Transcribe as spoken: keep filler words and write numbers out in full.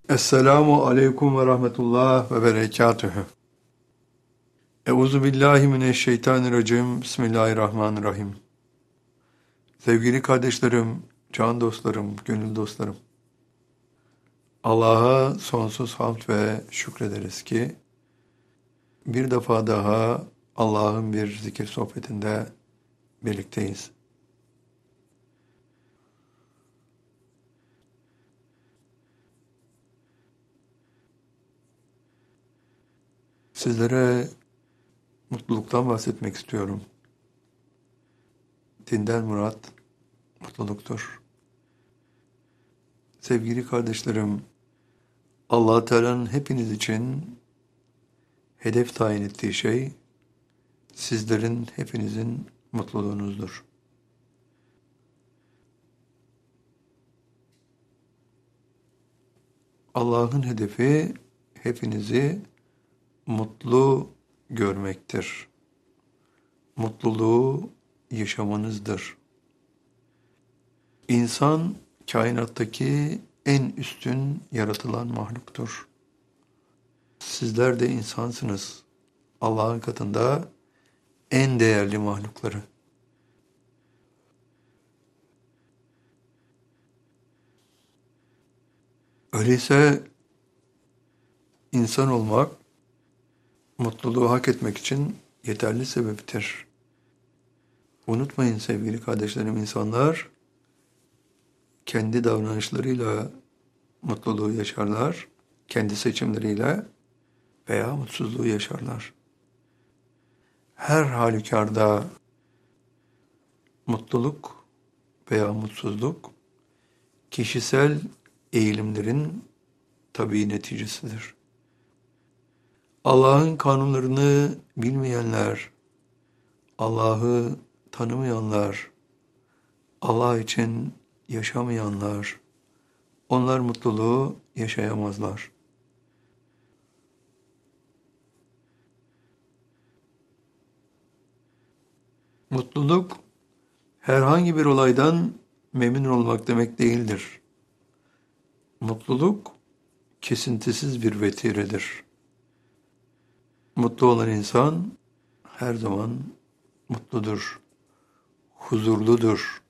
Esselamu aleyküm ve rahmetullah ve berekatühü. Euzu billahi mineşşeytanirracim. Bismillahirrahmanirrahim. Sevgili kardeşlerim, can dostlarım, gönül dostlarım. Allah'a sonsuz hamd ve şükrederiz ki bir defa daha Allah'ın bir zikir sohbetinde birlikteyiz. Sizlere mutluluktan bahsetmek istiyorum. Dinden murat mutluluktur. Sevgili kardeşlerim, Allah Teala'nın hepiniz için hedef tayin ettiği şey sizlerin hepinizin mutluluğunuzdur. Allah'ın hedefi hepinizi mutlu görmektir. Mutluluğu yaşamanızdır. İnsan kainattaki en üstün yaratılan mahluktur. Sizler de insansınız. Allah'ın katında en değerli mahlukları. Öyleyse insan olmak, mutluluğu hak etmek için yeterli sebeptir. Unutmayın sevgili kardeşlerim, insanlar kendi davranışlarıyla mutluluğu yaşarlar, kendi seçimleriyle veya mutsuzluğu yaşarlar. Her halükarda mutluluk veya mutsuzluk kişisel eğilimlerin tabii neticesidir. Allah'ın kanunlarını bilmeyenler, Allah'ı tanımayanlar, Allah için yaşamayanlar, onlar mutluluğu yaşayamazlar. Mutluluk, herhangi bir olaydan memnun olmak demek değildir. Mutluluk, kesintisiz bir vetiredir. Mutlu olan insan her zaman mutludur, huzurludur.